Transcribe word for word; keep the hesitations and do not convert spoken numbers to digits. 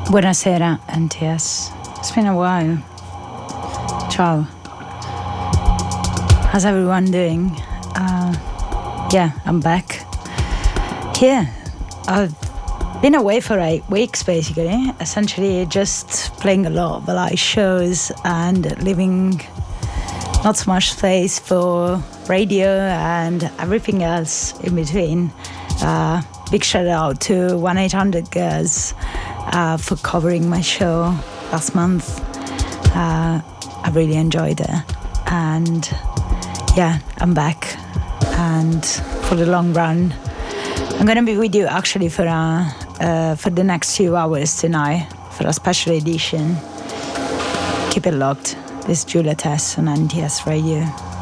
Buonasera, N T S. It's been a while. Ciao. How's everyone doing? Uh, yeah, I'm back. Here. I've been away for eight weeks, basically. Essentially just playing a lot of live shows and leaving not so much space for radio and everything else in between. Uh, big shout out to one eight hundred Girls uh, for covering my show last month. Uh, I really enjoyed it. And yeah, I'm back. And for the long run, I'm going to be with you actually for, uh, uh, for the next few hours tonight for a special edition. Keep it locked. This is Julia Tess on N T S Radio.